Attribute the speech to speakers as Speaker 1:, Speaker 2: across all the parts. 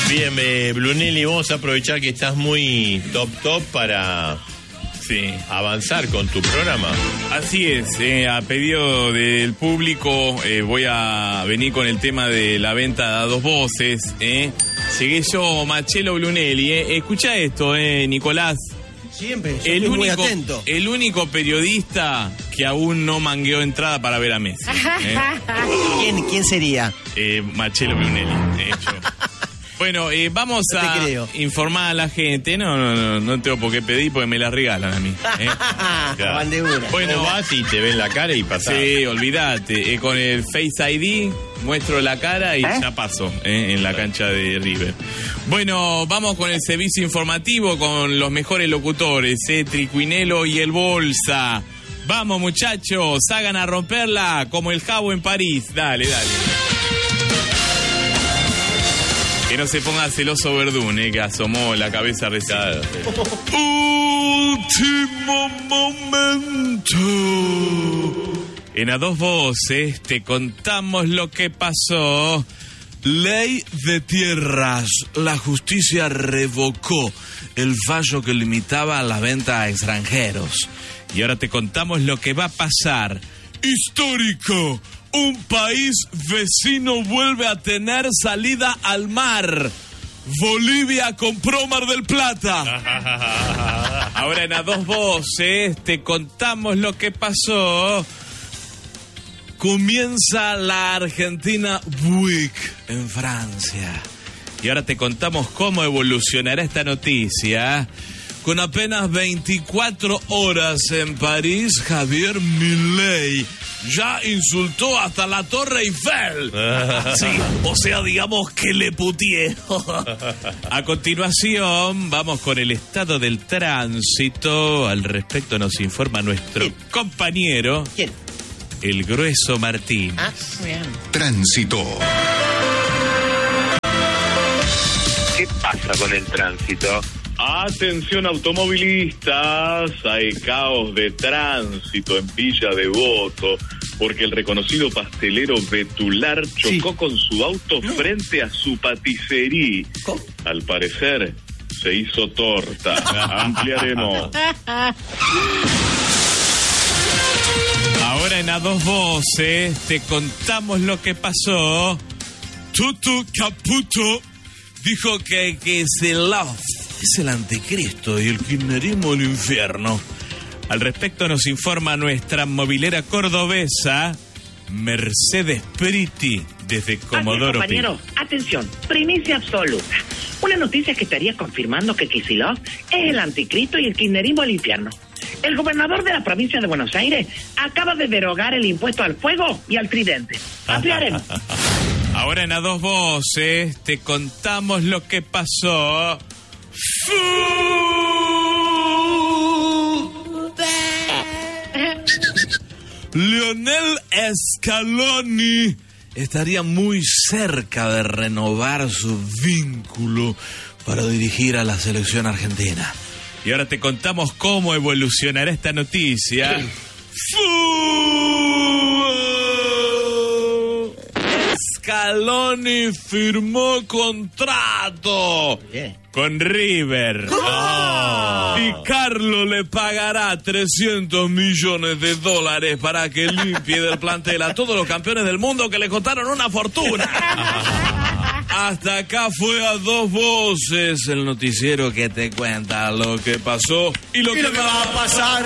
Speaker 1: Bien, Brunelli, vamos a aprovechar que estás muy top para avanzar con tu programa.
Speaker 2: Así es, a pedido del público voy a venir con el tema de la venta a dos voces. Llegué yo, Machelo Brunelli. Escucha esto, Nicolás.
Speaker 3: Siempre, yo estoy muy atento.
Speaker 2: El único periodista que aún no mangueó entrada para ver a Messi.
Speaker 3: ¿Quién sería?
Speaker 2: Machelo Brunelli. Bueno, vamos a informar a la gente. No tengo por qué pedir porque me la regalan a mí.
Speaker 1: Bueno, vas y te ven la cara y pasás.
Speaker 2: Sí, olvídate. Con el Face ID muestro la cara y ya paso en la cancha de River. Bueno, vamos con el servicio informativo con los mejores locutores, Tricuinelo y el Bolsa. Vamos, muchachos, hagan a romperla como el Jabo en París. Dale. Que no se ponga celoso Verdún, que asomó la cabeza recién. Último momento. En A Dos Voces te contamos lo que pasó. Ley de tierras. La justicia revocó el fallo que limitaba la venta a extranjeros. Y ahora te contamos lo que va a pasar. Histórico. Un país vecino vuelve a tener salida al mar. Bolivia compró Mar del Plata. Ahora en A Dos Voces te contamos lo que pasó. Comienza la Argentina Week en Francia. Y ahora te contamos cómo evolucionará esta noticia. Con apenas 24 horas en París, Javier Milei ya insultó hasta la Torre Eiffel. Sí, o sea, digamos que le putié. A continuación, vamos con el estado del tránsito. Al respecto nos informa nuestro compañero.
Speaker 3: ¿Quién?
Speaker 2: El Grueso Martín.
Speaker 3: Muy bien.
Speaker 4: Tránsito.
Speaker 5: ¿Qué pasa con el tránsito?
Speaker 6: Atención automovilistas, hay caos de tránsito en Villa Devoto, porque el reconocido pastelero Betular chocó con su auto frente a su paticería.
Speaker 3: ¿Cómo?
Speaker 6: Al parecer, se hizo torta. Ampliaremos.
Speaker 2: Ahora en A Dos Voces te contamos lo que pasó. Tutu Caputo dijo que Kicillof es el anticristo y el kirchnerismo el infierno. Al respecto nos informa nuestra movilera cordobesa, Mercedes Priti, desde Comodoro Pi.
Speaker 7: Compañero, atención, primicia absoluta. Una noticia que estaría confirmando que Kicillof es el anticristo y el kirchnerismo el infierno. El gobernador de la provincia de Buenos Aires acaba de derogar el impuesto al fuego y al tridente. Ampliaremos.
Speaker 2: Ahora en A Dos Voces te contamos lo que pasó. Lionel Scaloni estaría muy cerca de renovar su vínculo para dirigir a la selección argentina. Y ahora te contamos cómo evolucionará esta noticia. Scaloni firmó contrato con River. Y Carlos le pagará $300 millones para que limpie del plantel a todos los campeones del mundo que le costaron una fortuna. Hasta acá fue A Dos Voces, el noticiero que te cuenta lo que pasó y lo que va a pasar.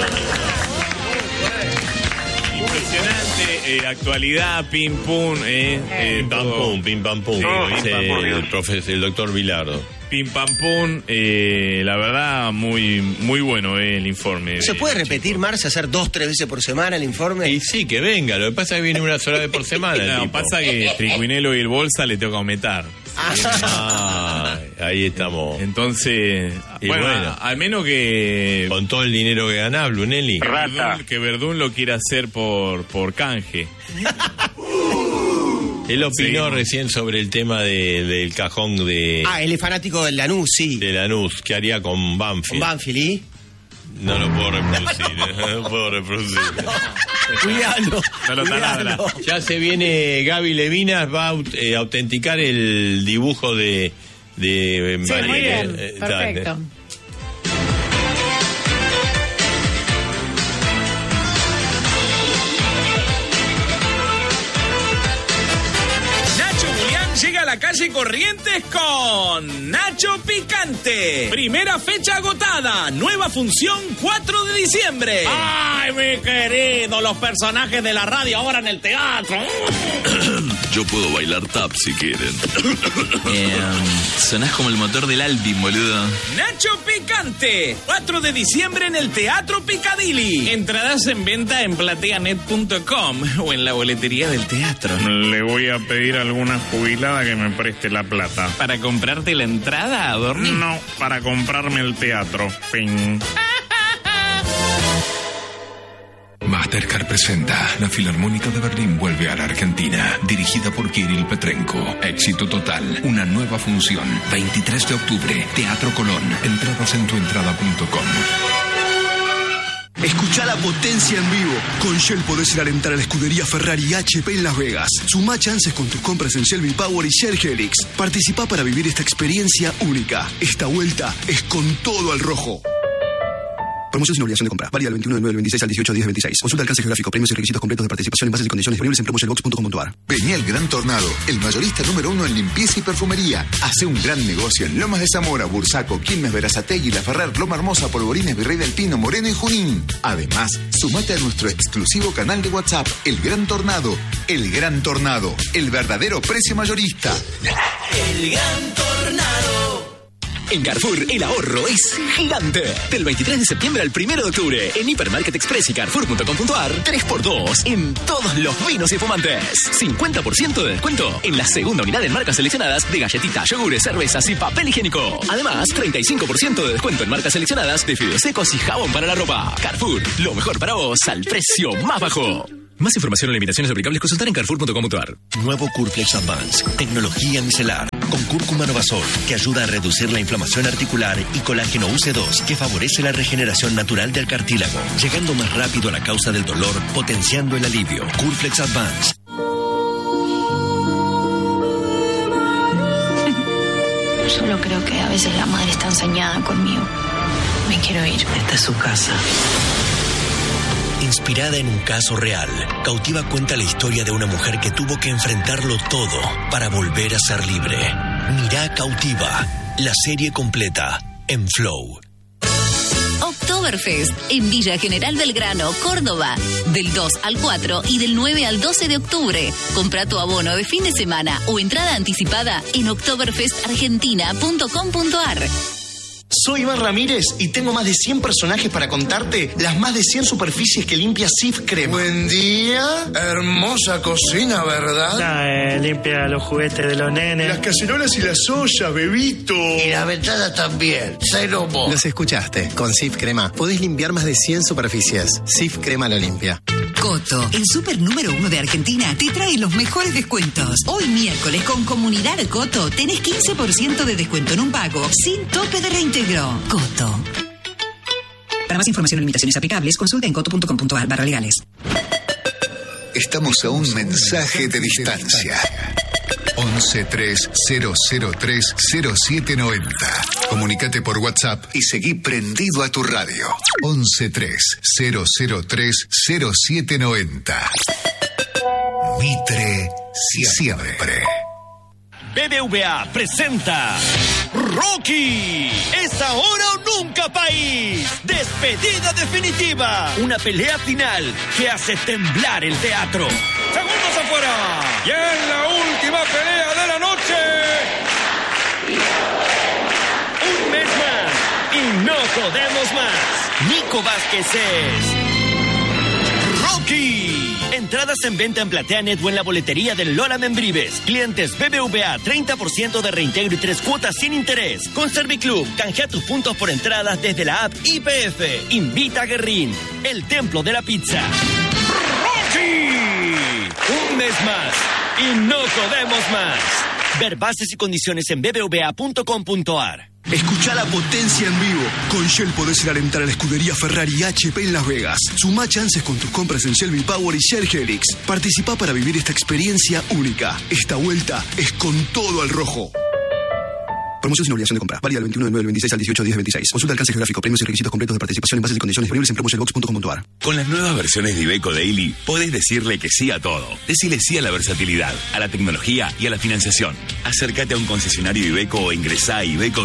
Speaker 2: Impresionante, actualidad, pim pum,
Speaker 1: Pim pam pum, dice el doctor Bilardo.
Speaker 2: Pim pam pum, la verdad muy bueno el informe.
Speaker 3: ¿Se puede repetir, Marce, hacer 2-3 veces por semana el informe?
Speaker 1: Y sí, que venga, lo que pasa es que viene una sola vez por semana.
Speaker 2: No, pasa que Tricuinelo y el Bolsa le tengo que aumentar.
Speaker 1: Ahí estamos.
Speaker 2: Entonces, bueno, al menos que
Speaker 1: con todo el dinero que gana Brunelli,
Speaker 2: que Verdún lo quiera hacer por canje.
Speaker 1: Él opinó recién sobre el tema del cajón de...
Speaker 3: él es fanático del Lanús, sí.
Speaker 1: De Lanús, ¿qué haría con Banfield?
Speaker 3: Con Banfield, ¿y?
Speaker 1: No lo puedo reproducir. No lo puedo reproducir.
Speaker 3: Cuidado.
Speaker 2: No lo taladra.
Speaker 1: Ya se viene Gaby Levinas, va a autenticar el dibujo de
Speaker 4: Sí, muy bien. Perfecto.
Speaker 2: Llega a la calle Corrientes con Nacho Picante. Primera fecha agotada. Nueva función 4 de diciembre.
Speaker 8: ¡Ay, mi querido! Los personajes de la radio ahora en el teatro.
Speaker 9: Yo puedo bailar tap si quieren. Sonás como el motor del Alpin, boludo.
Speaker 2: Nacho Picante. 4 de diciembre en el Teatro Piccadilly. Entradas en venta en plateanet.com o en la boletería del teatro.
Speaker 10: Le voy a pedir a alguna jubilada que me preste la plata.
Speaker 2: ¿Para comprarte la entrada, Adorni?
Speaker 10: No, para comprarme el teatro. Fin.
Speaker 11: Mastercard presenta La Filarmónica de Berlín vuelve a la Argentina, dirigida por Kirill Petrenko. Éxito total, una nueva función, 23 de octubre, Teatro Colón. Entradas en tuentrada.com.
Speaker 12: Escuchá la potencia en vivo. Con Shell podés ir a alentar a la escudería Ferrari HP en Las Vegas. Sumá chances con tus compras en Shell V-Power y Shell Helix. Participá para vivir esta experiencia única. Esta vuelta es con todo al rojo. Promoción sin obligación de compra. Válida del 21 del 9 del 26 al 18 del 10 del 26. Consulta alcance geográfico, premios y requisitos completos de participación en bases y condiciones disponibles en promoshellbox.com.ar.
Speaker 13: Vení al Gran Tornado, el mayorista número 1 en limpieza y perfumería. Hace un gran negocio en Lomas de Zamora, Bursaco, Quilmes, Berazategui, La Ferrer, Loma Hermosa, Polvorines, Virrey del Pino, Moreno y Junín. Además, sumate a nuestro exclusivo canal de WhatsApp, El Gran Tornado. El Gran Tornado, el verdadero precio mayorista.
Speaker 14: El Gran Tornado. En Carrefour, el ahorro es gigante. Del 23 de septiembre al 1 de octubre, en Hipermarket Express y Carrefour.com.ar, 3x2 en todos los vinos y fumantes. 50% de descuento en la segunda unidad en marcas seleccionadas de galletitas, yogures, cervezas y papel higiénico. Además, 35% de descuento en marcas seleccionadas de fideos secos y jabón para la ropa. Carrefour, lo mejor para vos al precio más bajo. Más información o limitaciones aplicables consultar en Carrefour.com.ar.
Speaker 15: Nuevo Curflex Advance, tecnología micelar, con cúrcuma Novasol, que ayuda a reducir la inflamación articular, y colágeno UC2, que favorece la regeneración natural del cartílago, llegando más rápido a la causa del dolor, potenciando el alivio. Curflex Advance.
Speaker 16: Solo creo que a veces la madre está ensañada conmigo. Me quiero ir.
Speaker 17: Esta es su casa.
Speaker 15: Inspirada en un caso real, Cautiva cuenta la historia de una mujer que tuvo que enfrentarlo todo para volver a ser libre. Mirá Cautiva, la serie completa en Flow.
Speaker 18: Oktoberfest en Villa General Belgrano, Córdoba, del 2 al 4 y del 9 al 12 de octubre. Compra tu abono de fin de semana o entrada anticipada en oktoberfestargentina.com.ar.
Speaker 19: Soy Iván Ramírez y tengo más de 100 personajes para contarte las más de 100 superficies que limpia Cif Crema.
Speaker 20: Buen día, hermosa cocina, ¿verdad?
Speaker 21: Limpia los juguetes de los nenes.
Speaker 20: Las cacerolas y las ollas, bebito.
Speaker 22: Y la ventana también, cero vos.
Speaker 23: Los escuchaste, con Cif Crema podés limpiar más de 100 superficies. Cif Crema lo limpia.
Speaker 24: Coto, el súper número 1 de Argentina, te trae los mejores descuentos. Hoy miércoles con Comunidad Coto tenés 15% de descuento en un pago sin tope de reintegro. Coto. Para más información o limitaciones aplicables, consulta en coto.com.ar/legales.
Speaker 13: Estamos a un mensaje de distancia. 1130030790. Comunícate por WhatsApp y seguí prendido a tu radio. 1130030790. Mitre siempre.
Speaker 25: BBVA presenta Rocky, es ahora o nunca, país. Despedida definitiva, una pelea final que hace temblar el teatro.
Speaker 26: Segundos afuera, y en la última pelea de la noche,
Speaker 25: un mes más y no podemos más. Nico Vázquez es Rocky. Entradas en venta en PlateaNet o en la boletería del Lola Membrives. Clientes BBVA, 30% de reintegro y 3 cuotas sin interés. Con Serviclub, canjea tus puntos por entradas desde la app IPF. Invita a Guerrín, el templo de la pizza. ¡Rocky! Un mes más y no podemos más. Ver bases y condiciones en bbva.com.ar.
Speaker 12: Escucha la potencia en vivo. Con Shell podés ir a alentar a la escudería Ferrari HP en Las Vegas. Sumá chances con tus compras en Shell V-Power y Shell Helix. Participá para vivir esta experiencia única. Esta vuelta es con todo al rojo. Promoción sin obligación de compra. Válida del 21 de 9 del 26 al 18 de 10 del 26. Consulta alcance geográfico, premios y requisitos completos de participación en bases y condiciones disponibles en promoshellbox.com.ar.
Speaker 1: Con las nuevas versiones de Iveco Daily, podés decirle que sí a todo. Decile sí a la versatilidad, a la tecnología y a la financiación. Acércate a un concesionario Iveco o ingresá a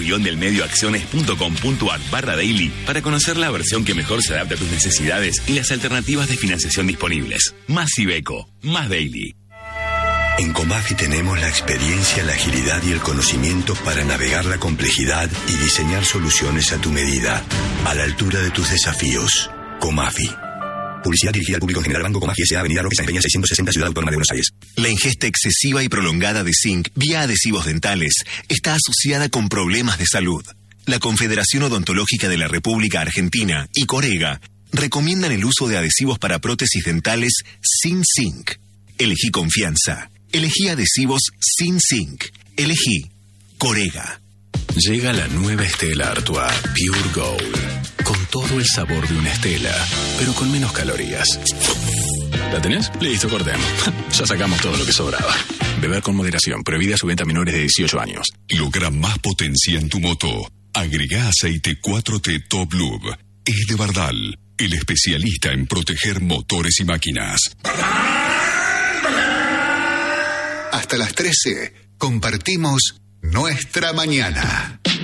Speaker 1: iveco-delmedioacciones.com.ar/daily para conocer la versión que mejor se adapta a tus necesidades y las alternativas de financiación disponibles. Más Iveco, más Daily.
Speaker 15: En Comafi tenemos la experiencia, la agilidad y el conocimiento para navegar la complejidad y diseñar soluciones a tu medida, a la altura de tus desafíos. Comafi. Publicidad dirigida al público en general. Banco Comafi S.A. Avenida Roque San Peña 660, Ciudad Autónoma de Buenos Aires.
Speaker 3: La ingesta excesiva y prolongada de zinc vía adhesivos dentales está asociada con problemas de salud. La Confederación Odontológica de la República Argentina y Corega recomiendan el uso de adhesivos para prótesis dentales sin zinc. Elegí confianza. Elegí adhesivos sin zinc. Elegí Corega.
Speaker 11: Llega la nueva Stella Artois Pure Gold. Con todo el sabor de una Stella, pero con menos calorías. ¿La tenés? Listo, cortemos. Ya sacamos todo lo que sobraba. Beber con moderación. Prohibida su venta a menores de 18 años.
Speaker 5: Logra más potencia en tu moto. Agrega aceite 4T Top Lube. Es de Bardal, el especialista en proteger motores y máquinas.
Speaker 13: Hasta las 13 compartimos nuestra mañana.